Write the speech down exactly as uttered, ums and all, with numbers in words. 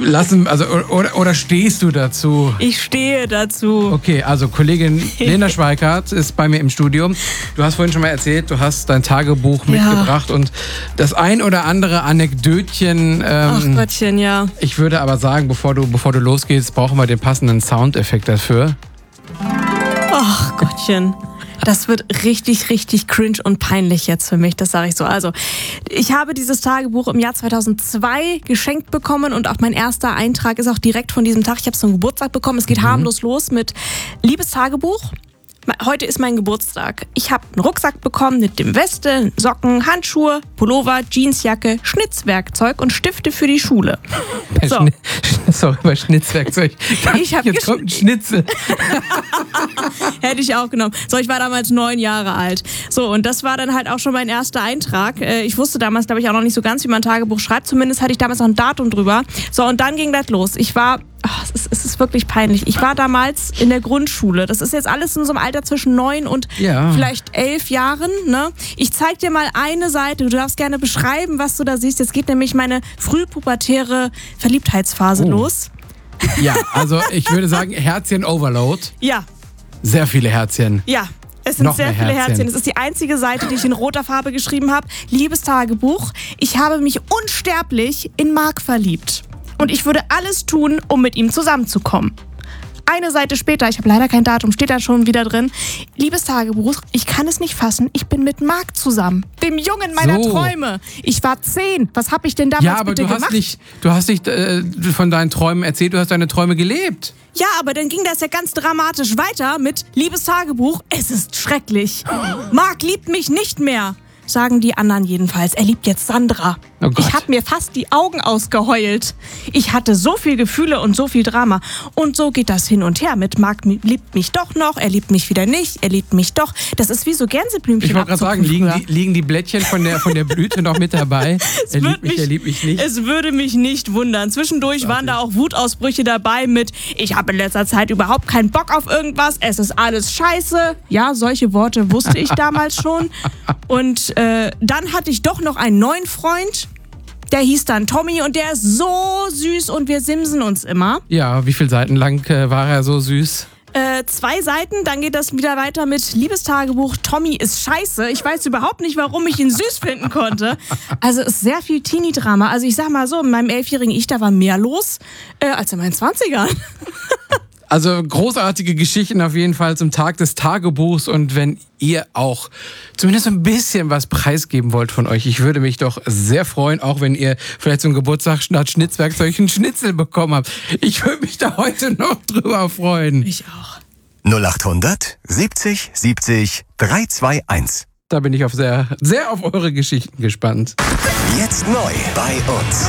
lassen, also oder, oder stehst du dazu? Ich stehe dazu. Okay, also Kollegin Lena Schweikart ist bei mir im Studio. Du hast vorhin schon mal erzählt, du hast dein Tagebuch Ja. mitgebracht und das ein oder andere Anekdötchen. Ähm, Ach Gottchen, ja. Ich würde aber sagen, bevor du, bevor du losgehst, brauchen wir den passenden Soundeffekt dafür. Ach Gottchen. Das wird richtig, richtig cringe und peinlich jetzt für mich, das sage ich so. Also, ich habe dieses Tagebuch im Jahr zweitausendzwei geschenkt bekommen und auch mein erster Eintrag ist auch direkt von diesem Tag. Ich habe es zum Geburtstag bekommen. Es geht mhm. harmlos los mit Liebes Tagebuch. Heute ist mein Geburtstag. Ich habe einen Rucksack bekommen mit dem Weste, Socken, Handschuhe, Pullover, Jeansjacke, Schnitzwerkzeug und Stifte für die Schule. Bei So. Schni- Sorry, bei Schnitzwerkzeug. Ich hab Jetzt gesch- kommt ein Schnitzel. Hätte ich auch genommen. So, ich war damals neun Jahre alt. So, und das war dann halt auch schon mein erster Eintrag. Äh, Ich wusste damals, glaube ich, auch noch nicht so ganz, wie man ein Tagebuch schreibt. Zumindest hatte ich damals noch ein Datum drüber. So, und dann ging das los. Ich war, ach, es ist, es ist wirklich peinlich. Ich war damals in der Grundschule. Das ist jetzt alles in so einem Alter zwischen neun und Ja. vielleicht elf Jahren. Ne? Ich zeig dir mal eine Seite. Du darfst gerne beschreiben, was du da siehst. Jetzt geht nämlich meine frühpubertäre Verliebtheitsphase Oh. los. Ja, also ich würde sagen, Herzchen Overload. Ja, Sehr viele Herzchen. Ja, es sind Noch sehr mehr viele Herzchen. Herzchen. Es ist die einzige Seite, die ich in roter Farbe geschrieben habe. Liebes Tagebuch, ich habe mich unsterblich in Marc verliebt. Und ich würde alles tun, um mit ihm zusammenzukommen. Eine Seite später, ich habe leider kein Datum, steht da schon wieder drin. Liebes Tagebuch, ich kann es nicht fassen, ich bin mit Marc zusammen. Dem Jungen meiner So. Träume. Ich war zehn. Was habe ich denn damals Ja, aber bitte du hast gemacht? nicht, du hast nicht äh, von deinen Träumen erzählt, du hast deine Träume gelebt. Ja, aber dann ging das ja ganz dramatisch weiter mit Liebes Tagebuch, es ist schrecklich. Marc liebt mich nicht mehr, sagen die anderen jedenfalls. Er liebt jetzt Sandra. Oh Gott. Ich habe mir fast die Augen ausgeheult. Ich hatte so viel Gefühle und so viel Drama. Und so geht das hin und her mit Marc liebt mich doch noch, er liebt mich wieder nicht, er liebt mich doch. Das ist wie so Gänseblümchen. Ich wollte gerade sagen, abzupfen liegen früher. die, liegen die Blättchen von der, von der Blüte noch mit dabei? Es Er würde liebt mich, er liebt mich nicht. Es würde mich nicht wundern. Zwischendurch waren da auch Wutausbrüche dabei mit ich habe in letzter Zeit überhaupt keinen Bock auf irgendwas, es ist alles scheiße. Ja, solche Worte wusste ich damals schon. Und äh, dann hatte ich doch noch einen neuen Freund, der hieß dann Tommy und der ist so süß und wir simsen uns immer. Ja, wie viele Seiten lang äh, war er so süß? Äh, zwei Seiten, dann geht das wieder weiter mit Liebestagebuch, Tommy ist scheiße. Ich weiß überhaupt nicht, warum ich ihn süß finden konnte. Also es ist sehr viel Teenie-Drama. Also ich sag mal so, in meinem elfjährigen Ich, da war mehr los äh, als in meinen zwanzigern. Also großartige Geschichten auf jeden Fall zum Tag des Tagebuchs und wenn ihr auch zumindest ein bisschen was preisgeben wollt von euch, ich würde mich doch sehr freuen, auch wenn ihr vielleicht zum Geburtstag statt Schnitzwerkzeug einen Schnitzel bekommen habt. Ich würde mich da heute noch drüber freuen. Ich auch. null acht hundert siebzig siebzig drei zwei eins. Da bin ich auf sehr, sehr auf eure Geschichten gespannt. Jetzt neu bei uns.